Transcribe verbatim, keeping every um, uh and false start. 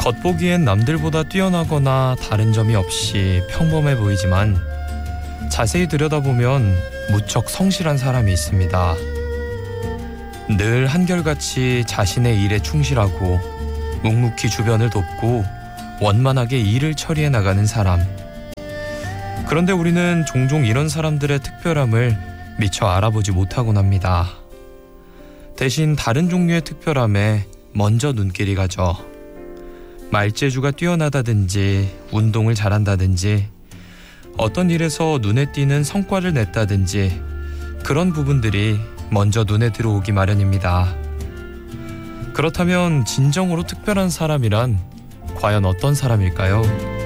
겉보기엔 남들보다 뛰어나거나 다른 점이 없이 평범해 보이지만 자세히 들여다보면 무척 성실한 사람이 있습니다. 늘 한결같이 자신의 일에 충실하고 묵묵히 주변을 돕고 원만하게 일을 처리해 나가는 사람. 그런데 우리는 종종 이런 사람들의 특별함을 미처 알아보지 못하곤 합니다. 대신 다른 종류의 특별함에 먼저 눈길이 가죠. 말재주가 뛰어나다든지 운동을 잘한다든지 어떤 일에서 눈에 띄는 성과를 냈다든지 그런 부분들이 먼저 눈에 들어오기 마련입니다. 그렇다면 진정으로 특별한 사람이란 과연 어떤 사람일까요?